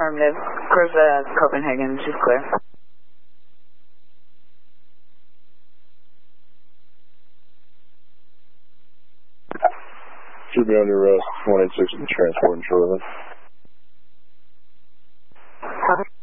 Affirmative. Cruise Copenhagen, she's clear. Should be under arrest, 186 in transport in Shoreline. Copy.